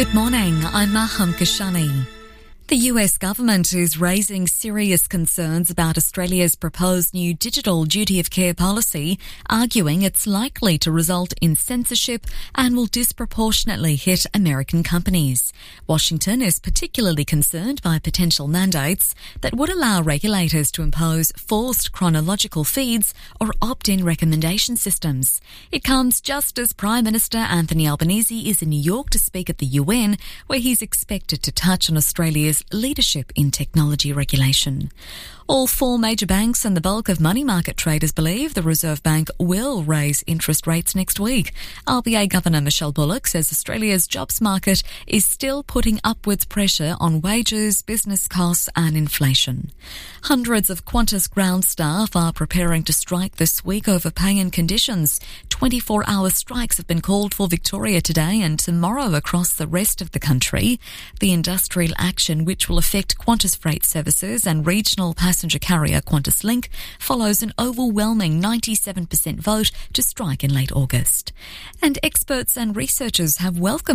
Good morning, I'm Maham Kashani. The US government is raising serious concerns about Australia's proposed new digital duty of care policy, arguing it's likely to result in censorship and will disproportionately hit American companies. Washington is particularly concerned by potential mandates that would allow regulators to impose forced chronological feeds or opt-in recommendation systems. It comes just as Prime Minister Anthony Albanese is in New York to speak at the UN, where he's expected to touch on Australia's leadership in technology regulation. All four major banks and the bulk of money market traders believe the Reserve Bank will raise interest rates next week. RBA Governor Michelle Bullock says Australia's jobs market is still putting upwards pressure on wages, business costs and inflation. Hundreds of Qantas ground staff are preparing to strike this week over pay and conditions. 24-hour strikes have been called for Victoria today and tomorrow across the rest of the country. The industrial action, which will affect Qantas freight services and regional passenger carrier QantasLink, follows an overwhelming 97% vote to strike in late August. And experts and researchers have welcomed